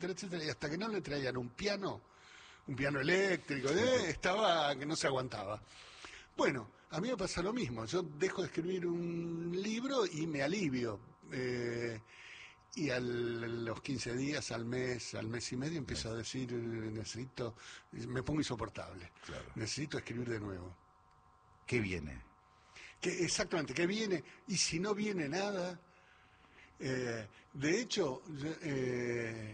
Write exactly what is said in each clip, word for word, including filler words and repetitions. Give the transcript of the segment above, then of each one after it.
etcétera, etcétera, y hasta que no le traían un piano, un piano eléctrico, eh, estaba que no se aguantaba. Bueno, a mí me pasa lo mismo, yo dejo de escribir un libro y me alivio. Eh, y a los quince días, al mes, al mes y medio empiezo a decir, necesito, me pongo insoportable, claro. Necesito escribir de nuevo. ¿Qué viene? Que, exactamente, ¿qué viene? Y si no viene nada, eh, de hecho, eh,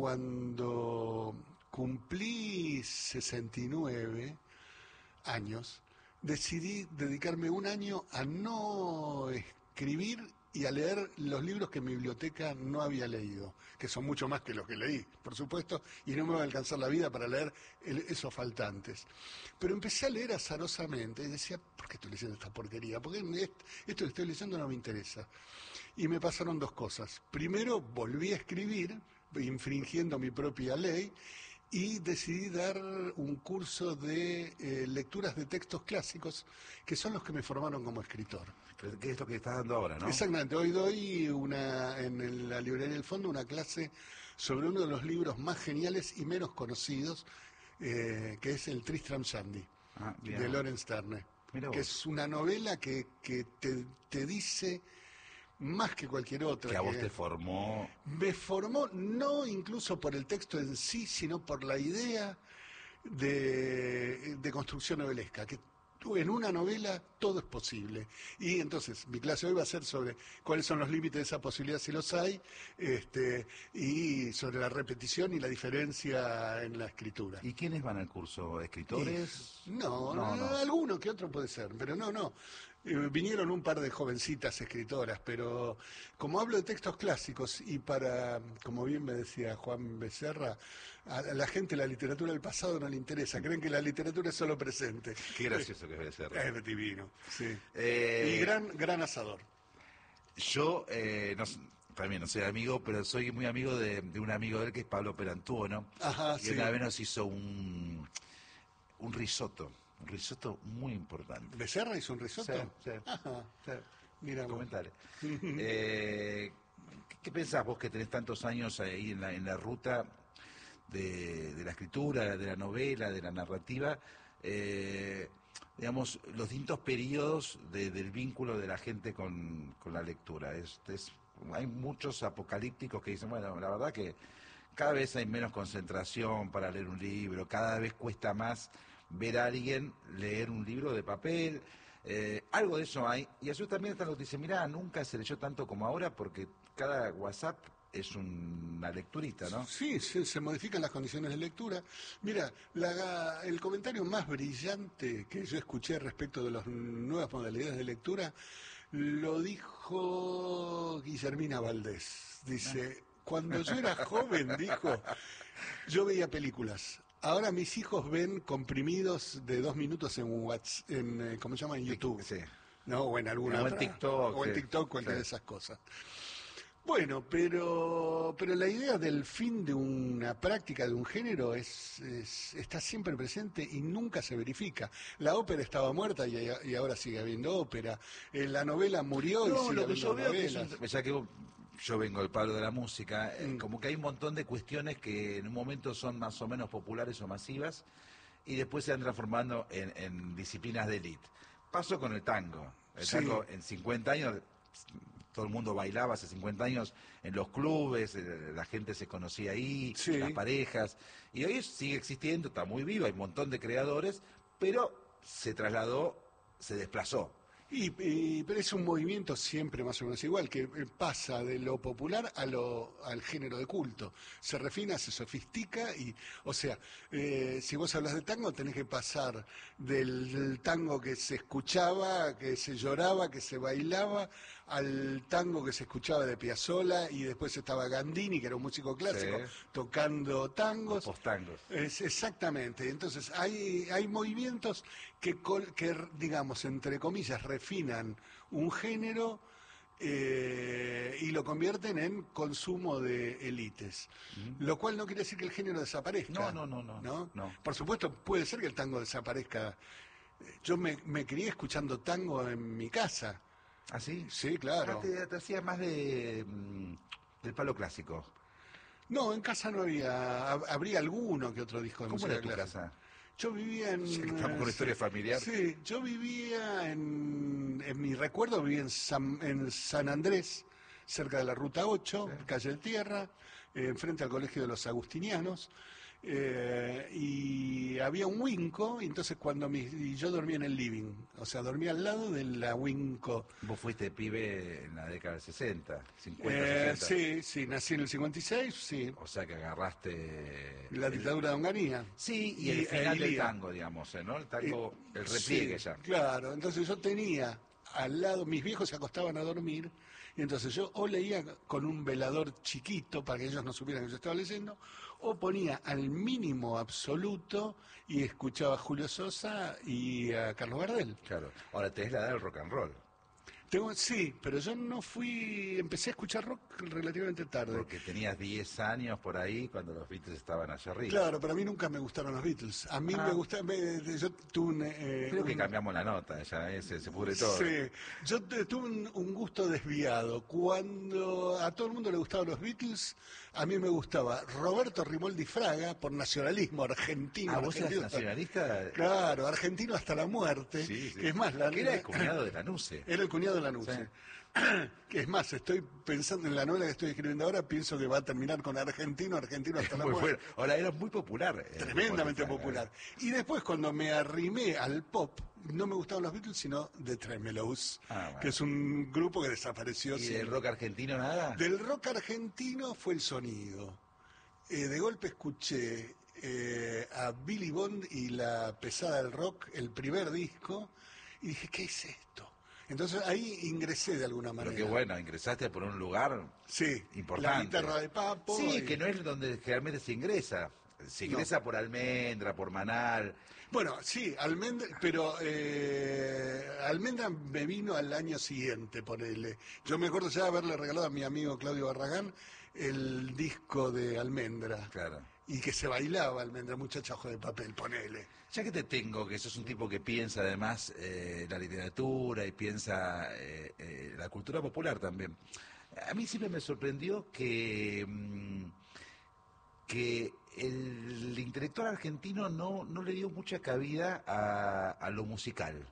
cuando cumplí sesenta y nueve años, decidí dedicarme un año a no escribir y a leer los libros que mi biblioteca no había leído, que son mucho más que los que leí, por supuesto, y no me va a alcanzar la vida para leer el, esos faltantes. Pero empecé a leer azarosamente y decía, ¿por qué estoy leyendo esta porquería? Porque esto que estoy leyendo no me interesa. Y me pasaron dos cosas. Primero, volví a escribir, infringiendo mi propia ley, y decidí dar un curso de eh, lecturas de textos clásicos, que son los que me formaron como escritor. ¿Qué es lo que estás dando ahora, no? Exactamente, hoy doy una en el, la librería del fondo una clase sobre uno de los libros más geniales y menos conocidos, eh, que es el Tristram Shandy, ah, de Lawrence Turner, que es una novela que, que te, te dice más que cualquier otra. Que a vos que te formó... Me formó no incluso por el texto en sí, sino por la idea de, de construcción novelesca, que en una novela todo es posible. Y entonces mi clase hoy va a ser sobre cuáles son los límites de esa posibilidad, si los hay, este, y sobre la repetición y la diferencia en la escritura. ¿Y quiénes van al curso? ¿Escritores? Y, no, no, no, alguno que otro puede ser, pero no, no. Eh, vinieron un par de jovencitas escritoras, pero como hablo de textos clásicos y para, como bien me decía Juan Becerra, a la gente la literatura del pasado no le interesa, creen que la literatura es solo presente. Qué gracioso que es Becerra. Es divino, sí. Eh, y gran, gran asador. Yo, eh, no, también no soy amigo, pero soy muy amigo de, de un amigo de él que es Pablo Perantuono. Ajá, y sí. una vez nos hizo un, un risotto. Un risotto muy importante. ¿Becerra hizo un risotto? Sí, sí. Ajá. sí. Mira, comentarios. eh, ¿qué, ¿Qué pensás vos que tenés tantos años ahí en la, en la ruta de, de la escritura, de la novela, de la narrativa? Eh, digamos, los distintos periodos de, del vínculo de la gente con, con la lectura. Es, es, hay muchos apocalípticos que dicen, bueno, la verdad que cada vez hay menos concentración para leer un libro, cada vez cuesta más ver a alguien leer un libro de papel, eh, algo de eso hay. Y a su también están los que dicen, mirá, nunca se leyó tanto como ahora porque cada WhatsApp es un, una lecturita, ¿no? Sí, se, se modifican las condiciones de lectura. Mira, la, el comentario más brillante que yo escuché respecto de las nuevas modalidades de lectura lo dijo Guillermina Valdés. Dice, ah. cuando yo era joven, dijo, yo veía películas. Ahora mis hijos ven comprimidos de dos minutos en WhatsApp, en, ¿cómo se llama? En YouTube. Sí. ¿No? O en alguna o otra. En TikTok. O en sí. TikTok, cualquiera sí. de esas cosas. Bueno, pero pero la idea del fin de una práctica, de un género, es, es está siempre presente y nunca se verifica. La ópera estaba muerta y, y ahora sigue habiendo ópera. Eh, la novela murió no, y sigue lo que yo veo novelas. Que es un, ya que yo vengo del palo de la música, mm. eh, como que hay un montón de cuestiones que en un momento son más o menos populares o masivas y después se van transformando en, en disciplinas de élite. Pasó con el tango. El sí. tango en cincuenta años... todo el mundo bailaba hace cincuenta años en los clubes, la gente se conocía ahí, sí. las parejas, y hoy sigue existiendo, está muy vivo, hay un montón de creadores, pero se trasladó, se desplazó. Y, y, pero es un movimiento siempre más o menos igual, que pasa de lo popular a lo, al género de culto. Se refina, se sofistica y, o sea, eh, si vos hablas de tango tenés que pasar del, del tango que se escuchaba, que se lloraba, que se bailaba, al tango que se escuchaba de Piazzolla y después estaba Gandini, que era un músico clásico, sí. tocando tangos. Los postangos. Es, exactamente. Entonces hay, hay movimientos que, que, digamos, entre comillas, refinan un género eh, y lo convierten en consumo de élites. Mm. Lo cual no quiere decir que el género desaparezca. No, no, no, no. ¿no? no. Por supuesto, puede ser que el tango desaparezca. Yo me, me crié escuchando tango en mi casa. ¿Ah, sí? Sí, claro. Ah, te, te hacía más de, del palo clásico. No, en casa no había, hab- habría alguno que otro disco de ¿Cómo música era tu clásica. casa? Yo vivía en... Ya que estamos con una eh, historia sí, familiar. sí, yo vivía en... En mi recuerdo vivía en San, en San Andrés, cerca de la Ruta Sí. ocho, calle El Tierra, eh, enfrente al Colegio de los Agustinianos. eh, y había un Winco, y entonces cuando mi, y yo dormía en el living, o sea, dormía al lado de la Winco. Vos fuiste pibe en la década del sesenta, cincuenta, Eh, sesenta. sí, sí, nací en el cincuenta y seis, sí, O sea que agarraste la el, dictadura de Onganía. sí, y Y, el e final del Ilía. tango, digamos, ¿eh? ¿no? El Eh, tango, el repliegue sí, ya. claro. Entonces yo tenía al lado, mis viejos se acostaban a dormir, y entonces yo o leía con un velador chiquito para que ellos no supieran que yo estaba leyendo, o ponía al mínimo absoluto y escuchaba a Julio Sosa y a Carlos Gardel. Claro. Ahora tenés la edad del rock and roll, Tengo, sí, pero yo no fui, empecé a escuchar rock relativamente tarde. porque tenías diez años por ahí cuando los Beatles estaban allá arriba. Claro, pero a mí nunca me gustaron los Beatles. A mí me Ah, gusta, me- yo tuve un, eh, creo que un- cambiamos la nota, ya ¿eh? se, se pudre todo. sí, yo te- tuve un, un gusto desviado. Cuando a todo el mundo le gustaban los Beatles, a mí me gustaba Roberto Rimoldi Fraga, por nacionalismo argentino. Ah, ¿vos eras argentino hasta- nacionalista? claro, argentino hasta la muerte. Sí, sí. Que es más, la, Que era el cuñado de Lanuse. era el cuñado de Lanuse. Sí. Que es más, estoy pensando en la novela que estoy escribiendo ahora, pienso que va a terminar con argentino, argentino hasta la Muy muerte. bueno. Ahora era muy popular. eh, Tremendamente Rimoldi Fraga, popular. Y después cuando me arrimé al pop, no me gustaban los Beatles, sino The Tremelows, Ah, bueno. que es un grupo que desapareció. ¿Y sin- del rock argentino nada? Del rock argentino fue el sonido. Eh, de golpe escuché eh, a Billy Bond y la pesada del rock, el primer disco, y dije, ¿qué es esto? Entonces ahí ingresé de alguna manera. Pero qué bueno, ingresaste por un lugar Sí, importante. la guitarra de Papo. Sí, y- que no es donde generalmente se ingresa. Se ingresa por Almendra, por Manal. Bueno, sí, Almendra, pero eh, Almendra me vino al año siguiente, ponele. Yo me acuerdo ya haberle regalado a mi amigo Claudio Barragán el disco de Almendra. Claro. Y que se bailaba Almendra, muchacha ojo de papel, ponele. Ya que te tengo, que sos un tipo que piensa además eh, la literatura y piensa eh, eh, la cultura popular también. A mí siempre me sorprendió que, mm, que el intelectual argentino no, no le dio mucha cabida a, a lo musical.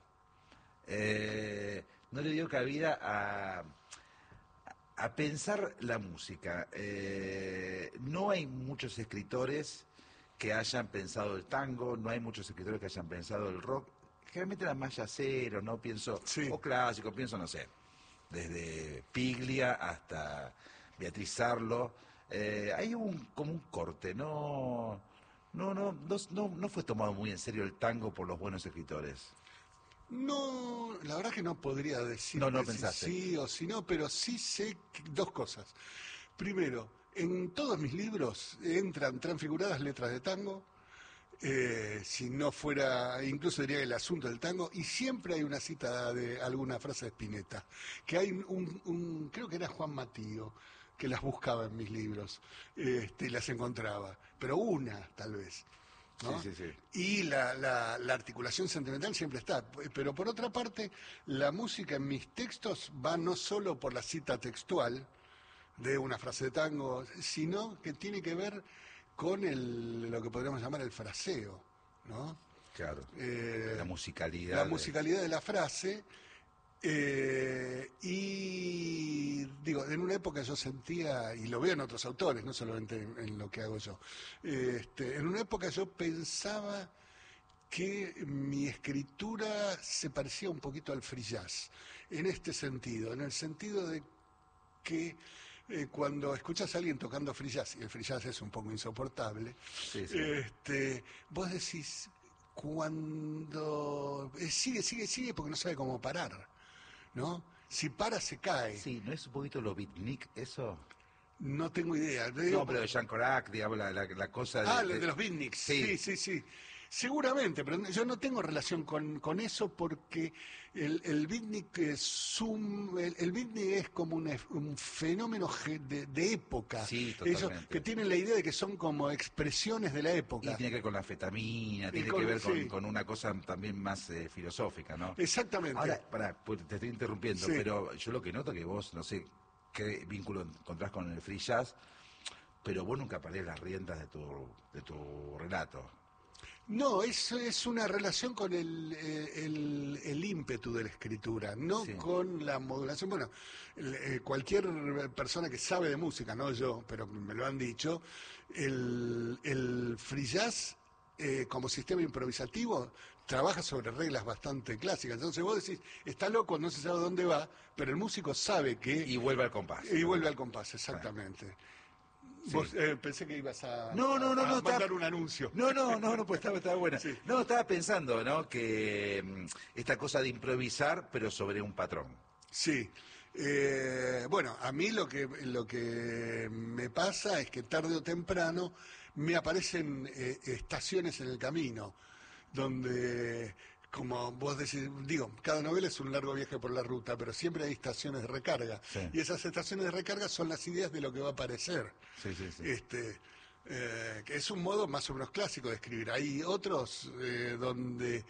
Eh, no le dio cabida a, a pensar la música. Eh, no hay muchos escritores que hayan pensado el tango, no hay muchos escritores que hayan pensado el rock. Generalmente eran más yaceros, ¿no? Pienso, Sí. o clásicos, pienso, no sé, desde Piglia hasta Beatriz Sarlo. Eh, hay un como un corte, no, no, no, no, no, no fue tomado muy en serio el tango por los buenos escritores. No, la verdad que no podría decir No, no si pensaste. sí o si no, pero sí sé que- dos cosas. Primero, en todos mis libros entran transfiguradas letras de tango, eh, si no fuera, incluso diría el asunto del tango, y siempre hay una cita de alguna frase de Spinetta, que hay un, un- creo que era Juan Matío, que las buscaba en mis libros, este, y las encontraba, pero una tal vez. ¿no? Sí, sí, sí. Y la, la- la articulación sentimental siempre está. Pero por otra parte, la música en mis textos va no solo por la cita textual de una frase de tango, sino que tiene que ver con el, lo que podríamos llamar el fraseo, ¿no? Claro. Eh, La musicalidad. la de- musicalidad de la frase. eh, y digo, en una época yo sentía, y lo veo en otros autores, no solamente en, en lo que hago yo, este, en una época yo pensaba que mi escritura se parecía un poquito al free jazz, en este sentido, en el sentido de que eh, cuando escuchas a alguien tocando free jazz, y el free jazz es un poco insoportable, Sí, sí. este, vos decís, cuando eh, sigue, sigue, sigue porque no sabe cómo parar, ¿no? Si para se cae. Sí, ¿no es un poquito lo beatnik eso? No tengo idea. Te digo, No, pero de Jean Corac, digamos, la, la, la cosa de... ah, de, de los beatniks. Sí. Sí, sí, sí. Seguramente, pero yo no tengo relación con, con eso porque el, el beatnik es un, el, el beatnik es como un, un fenómeno ge- de, de época. Sí, Ellos totalmente. que tienen la idea de que son como expresiones de la Y época. tiene que ver con la anfetamina, tiene con- que ver con, sí. con una cosa también más eh, filosófica, ¿no? Exactamente. Ahora, pará, pues, te estoy interrumpiendo, Sí. pero yo lo que noto que vos, no sé qué vínculo encontrás con el free jazz, pero vos nunca perdés las riendas de tu, de tu relato. No, es, es una relación con el, eh, el, el ímpetu de la escritura, no Sí. con la modulación. Bueno, el, eh, cualquier persona que sabe de música, no yo, pero me lo han dicho, el, el free jazz eh, como sistema improvisativo trabaja sobre reglas bastante clásicas. Entonces vos decís, está loco, no se sabe dónde va, pero el músico sabe que... Y vuelve al compás. Y vuelve al compás, exactamente. Sí. Vos, eh, pensé que ibas a, No, no, no, a no, mandar estaba- un anuncio. No, no, no, no, pues estaba, estaba buena. Sí. No, estaba pensando, ¿no? Que mm, esta cosa de improvisar, pero sobre un patrón. Sí. Eh, bueno, a mí lo que, lo que me pasa es que tarde o temprano me aparecen eh, estaciones en el camino, donde, como vos decís, digo, cada novela es un largo viaje por la ruta, pero siempre hay estaciones de recarga. Sí. Y esas estaciones de recarga son las ideas de lo que va a aparecer. Sí, sí, sí. Este, eh, que es un modo más o menos clásico de escribir. Hay otros eh, donde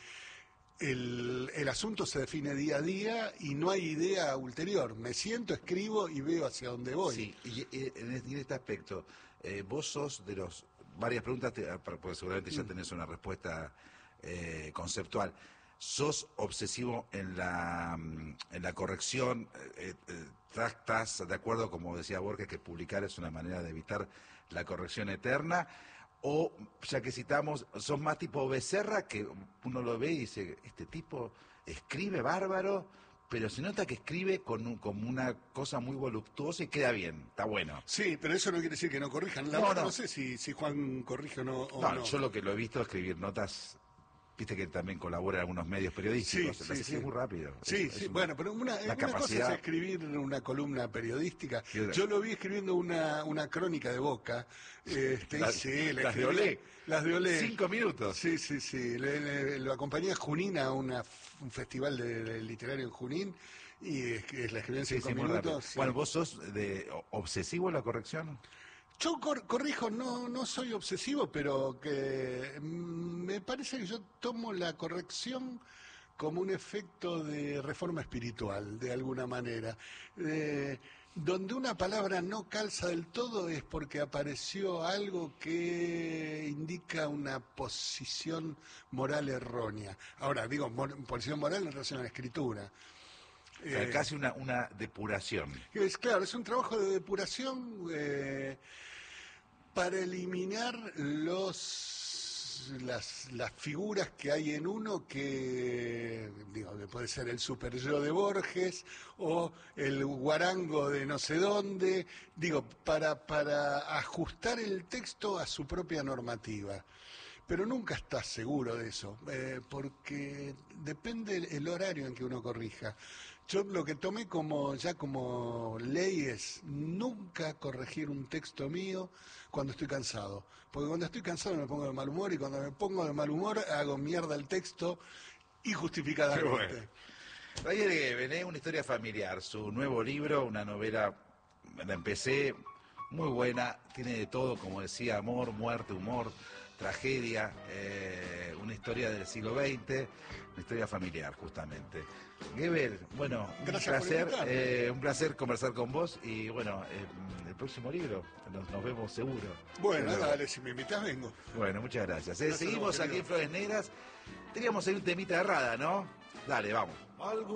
el, el asunto se define día a día y no hay idea ulterior. Me siento, escribo y veo hacia dónde voy. Sí, y, y en este en este aspecto, eh, vos sos de los... Varias preguntas, te- porque seguramente ya tenés una respuesta eh, conceptual. ¿Sos obsesivo en la, mm, en la corrección? Eh, eh, ¿estás, estás de acuerdo, como decía Borges, que publicar es una manera de evitar la corrección eterna? O, ya que citamos, sos más tipo Becerra, que uno lo ve y dice, este tipo escribe bárbaro, pero se nota que escribe con un- como una cosa muy voluptuosa y queda bien, está bueno. Sí, pero eso no quiere decir que no corrijan. La No, verdad no. no sé si, si Juan corrige o no. o No, no. yo lo que lo he visto escribir notas, viste que también colabora en algunos medios periodísticos, Sí, las sí, escribe sí. muy rápido. Sí, Es- sí, es una- bueno, pero una, una cosa capacidad. es escribir una columna periodística. Y otra- Yo lo vi escribiendo una, una crónica de Boca. Este, Las- y sí, la las de escribí- Olé. Las de Olé. Cinco minutos. Sí, sí, sí. Le- le- lo acompañé a Junín a una, un festival de, de literario en Junín y es que la escribí en Sí, cinco sí, muy rápido. minutos. sí. Bueno, ¿vos sos de o- obsesivo en la corrección? Yo cor- corrijo, no, no soy obsesivo, pero que mm, me parece que yo tomo la corrección como un efecto de reforma espiritual, de alguna manera. Eh, donde una palabra no calza del todo es porque apareció algo que indica una posición moral errónea. Ahora, digo, mor- posición moral en relación a la escritura. O sea, Eh, casi una, una depuración. es claro, es un trabajo de depuración eh, para eliminar los las, las figuras que hay en uno que, digo, que puede ser el super yo de Borges o el guarango de no sé dónde, digo, para, para ajustar el texto a su propia normativa. Pero nunca estás seguro de eso, eh, porque depende el, el horario en que uno corrija. Yo lo que tomé como ya como ley es nunca corregir un texto mío cuando estoy cansado. Porque cuando estoy cansado me pongo de mal humor y cuando me pongo de mal humor hago mierda el texto injustificadamente. Qué bueno. Ayer Bené, una historia familiar, su nuevo libro, una novela, la empecé, muy buena, tiene de todo, como decía, amor, muerte, humor, tragedia, eh, una historia del siglo veinte, una historia familiar, justamente. Gebel, bueno, un Gracias por placer, invitarme. eh, un placer conversar con vos y bueno, eh, el próximo libro, nos, nos vemos seguro. Bueno, Pero- dale, si me invitas vengo. Bueno, muchas gracias. Eh, Gracias a vos, seguimos aquí querido. en Flores Negras. Teníamos ahí un temita de Rada, ¿no? Dale, vamos.